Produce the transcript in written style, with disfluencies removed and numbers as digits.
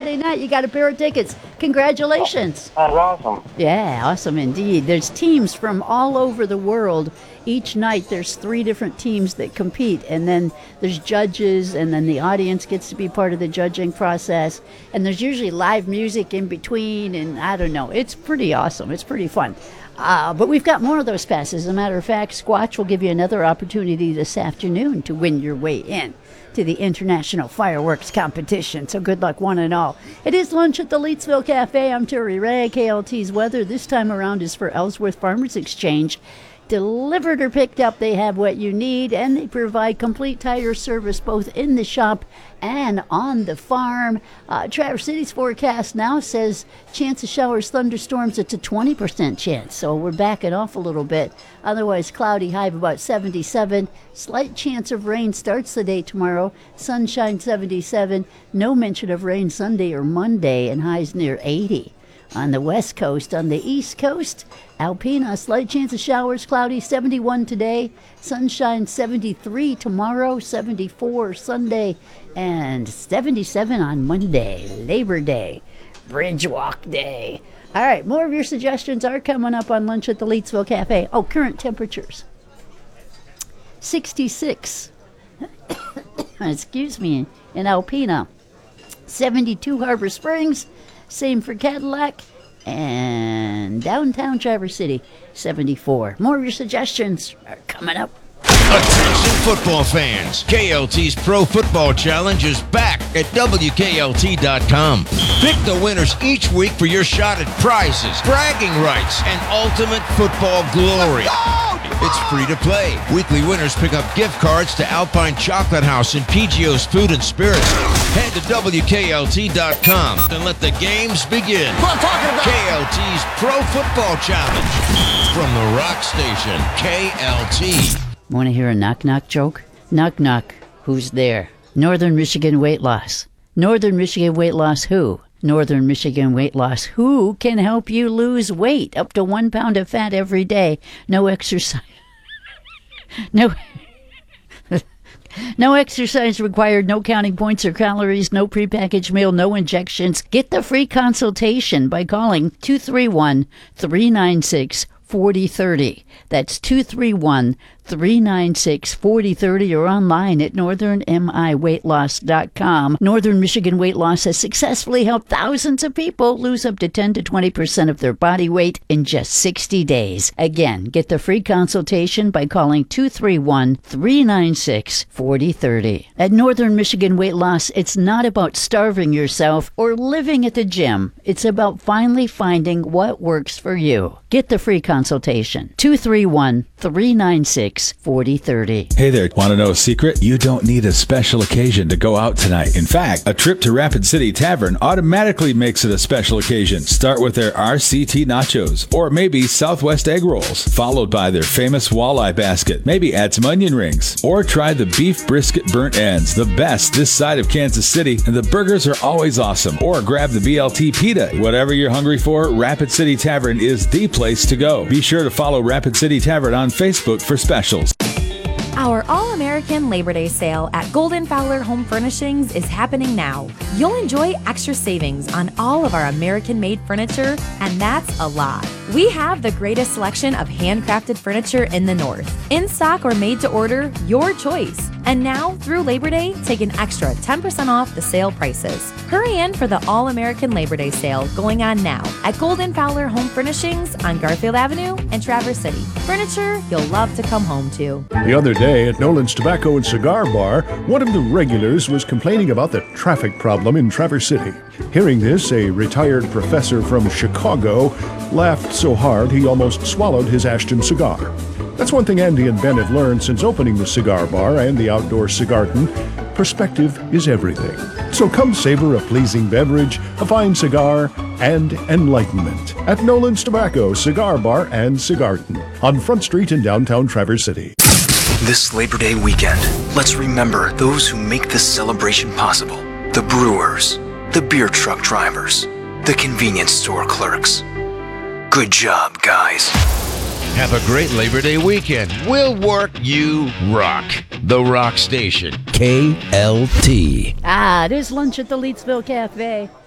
Friday night. You got a pair of tickets. Congratulations. That's awesome. Yeah, awesome indeed. There's teams from all over the world. Each night there's 3 different teams that compete, and then there's judges, and then the audience gets to be part of the judging process, and there's usually live music in between, and I don't know. It's pretty awesome. It's pretty fun. But we've got more of those passes. As a matter of fact, Squatch will give you another opportunity this afternoon to win your way in to the International Fireworks Competition. So good luck, one and all. It is lunch at the Leetsville Cafe. I'm Terry Ray. KLT's weather this time around is for Ellsworth Farmers Exchange. Delivered or picked up, they have what you need, and they provide complete tire service both in the shop and on the farm. Traverse City's forecast now says chance of showers, thunderstorms. It's a 20% chance, so we're backing off a little bit. Otherwise, cloudy, high of about 77. Slight chance of rain starts the day tomorrow. Sunshine 77. No mention of rain Sunday or Monday, and highs near 80. On the west coast, on the east coast, Alpena, slight chance of showers, cloudy, 71 today, sunshine 73 tomorrow, 74 Sunday, and 77 on Monday, Labor Day, Bridge Walk Day. All right, more of your suggestions are coming up on Lunch at the Leetsville Cafe. Oh, current temperatures, 66, excuse me, in Alpena, 72 Harbor Springs, same for Cadillac, and downtown Traverse City, 74. More of your suggestions are coming up. Attention football fans, KLT's Pro Football Challenge is back at WKLT.com. Pick the winners each week for your shot at prizes, bragging rights, and ultimate football glory. It's free to play. Weekly winners pick up gift cards to Alpine Chocolate House and PGO's Food and Spirits. Head to WKLT.com and let the games begin. KLT's Pro Football Challenge from the Rock Station, KLT. Want to hear a knock-knock joke? Knock-knock, who's there? Northern Michigan weight loss. Northern Michigan weight loss who? Northern Michigan weight loss who can help you lose weight up to 1 pound of fat every day. No exercise. No exercise required, no counting points or calories, no prepackaged meal, no injections. Get the free consultation by calling 231-396-4030. That's 231-396-4030 or online at northernmiweightloss.com. Northern Michigan Weight Loss has successfully helped thousands of people lose up to 10 to 20% of their body weight in just 60 days. Again, get the free consultation by calling 231-396-4030. At Northern Michigan Weight Loss, it's not about starving yourself or living at the gym. It's about finally finding what works for you. Get the free consultation. 231-396-4030. Hey there, want to know a secret? You don't need a special occasion to go out tonight. In fact, a trip to Rapid City Tavern automatically makes it a special occasion. Start with their RCT nachos, or maybe Southwest egg rolls, followed by their famous walleye basket. Maybe add some onion rings, or try the beef brisket burnt ends, the best this side of Kansas City, and the burgers are always awesome. Or grab the BLT pita. Whatever you're hungry for, Rapid City Tavern is the place to go. Be sure to follow Rapid City Tavern on Facebook for specials. Our All-American Labor Day sale at Golden Fowler Home Furnishings is happening now. You'll enjoy extra savings on all of our American-made furniture, and that's a lot. We have the greatest selection of handcrafted furniture in the North. In stock or made to order, your choice. And now, through Labor Day, take an extra 10% off the sale prices. Hurry in for the All-American Labor Day sale going on now at Golden Fowler Home Furnishings on Garfield Avenue in Traverse City. Furniture you'll love to come home to. The other day at Nolan's Tobacco and Cigar Bar, one of the regulars was complaining about the traffic problem in Traverse City. Hearing this, a retired professor from Chicago laughed so hard he almost swallowed his Ashton cigar. That's one thing Andy and Ben have learned since opening the cigar bar and the outdoor cigarton. Perspective is everything. So come savor a pleasing beverage, a fine cigar, and enlightenment at Nolan's Tobacco, Cigar Bar, and Cigarton on Front Street in downtown Traverse City. This Labor Day weekend, let's remember those who make this celebration possible. The brewers, the beer truck drivers, the convenience store clerks. Good job, guys. Have a great Labor Day weekend. We'll work, you rock. The Rock Station, KLT. It is lunch at the Leetsville Cafe.